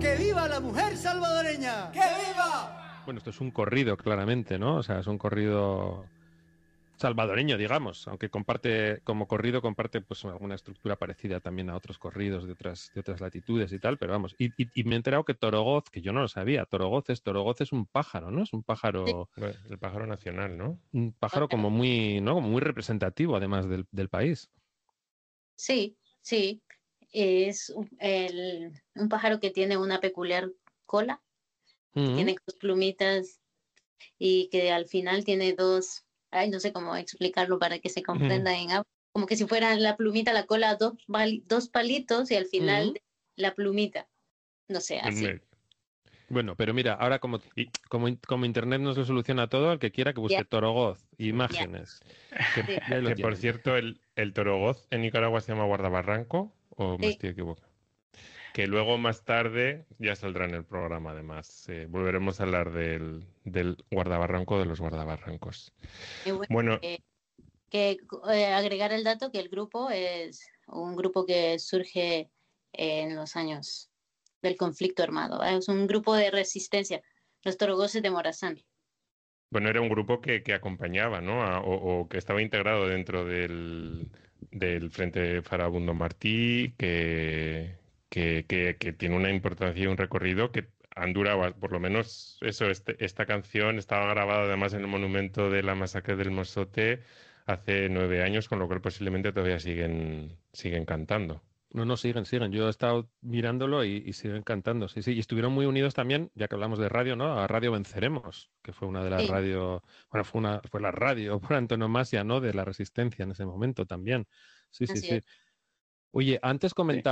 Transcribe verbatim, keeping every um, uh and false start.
¡Que viva la mujer salvadoreña! ¡Que viva! Bueno, esto es un corrido, claramente, ¿no? O sea, es un corrido salvadoreño, digamos, aunque comparte, como corrido, comparte pues alguna estructura parecida también a otros corridos de otras, de otras latitudes y tal, pero vamos, y, y, y me he enterado que torogoz, que yo no lo sabía, torogoz es, torogoz es un pájaro, ¿no? Es un pájaro, Bueno, el pájaro nacional, ¿no? un pájaro como muy, ¿no? Como muy representativo, además del, del país. Sí, sí. Es un, el, un pájaro que tiene una peculiar cola, que Mm-hmm. tiene dos plumitas y que al final tiene dos, ay, no sé cómo explicarlo para que se comprenda en agua, como que si fuera la plumita, la cola, dos, dos palitos y al final Mm-hmm. la plumita, no sé, así. Bueno, pero mira, ahora como, como, como Internet nos lo soluciona todo, el que quiera que busque Yeah. torogoz, imágenes. Sí. Que, que por cierto, el, el torogoz en Nicaragua se llama guardabarranco, o me Sí. estoy equivocando. Que luego más tarde ya saldrá en el programa, además. Eh, volveremos a hablar del, del guardabarranco de los guardabarrancos. Y bueno, Bueno, eh, que eh, agregar el dato que el grupo es un grupo que surge en los años del conflicto armado, ¿eh? Es un grupo de resistencia, los torogoces de Morazán. bueno, era un grupo que, que acompañaba, ¿no? A- o, o que estaba integrado dentro del, del Frente Farabundo Martí, que, que, que, que tiene una importancia y un recorrido que han durado, por lo menos eso, este, esta canción estaba grabada además en el monumento de la masacre del Mosote hace nueve años, con lo cual posiblemente todavía siguen, siguen cantando. No, no, siguen, siguen. Yo he estado mirándolo y, y siguen cantando. Sí, sí. Y estuvieron muy unidos también, ya que hablamos de radio, ¿no? A Radio Venceremos, que fue una de las Sí. radio, bueno, fue una, fue la radio por antonomasia, ¿no? De la resistencia en ese momento también. Sí, sí, Así sí. es. Oye, antes comentaba